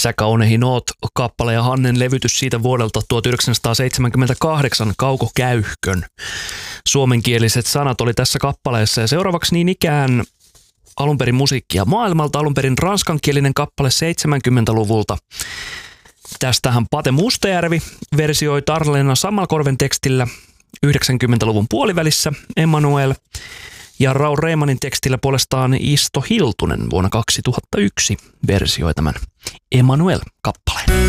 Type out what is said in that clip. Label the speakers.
Speaker 1: Sä kauneihin oot -kappale ja Hannen levytys siitä vuodelta 1978, Kaukokäyhkön. Suomenkieliset sanat oli tässä kappaleessa ja seuraavaksi niin ikään alunperin musiikkia maailmalta, alunperin ranskankielinen kappale 70-luvulta. Tästähän Pate Mustajärvi versioi Tarlena Sammalkorven tekstillä 90-luvun puolivälissä Emmanuel, ja Raul Reimanin tekstillä puolestaan Isto Hiltunen vuonna 2001 versioi tämän Emmanuel-kappaleen.